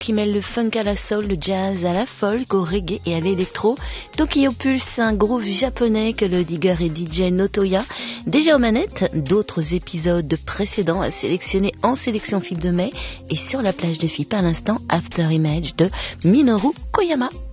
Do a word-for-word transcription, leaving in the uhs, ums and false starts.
qui mêle le funk à la soul, le jazz à la folk, au reggae et à l'électro. Tokyo Pulse, un groove japonais que le digger et D J Notoya, déjà aux manettes, d'autres épisodes précédents à sélectionner en sélection film de mai, et sur la plage de filles par l'instant, After Image de Minoru Koyama.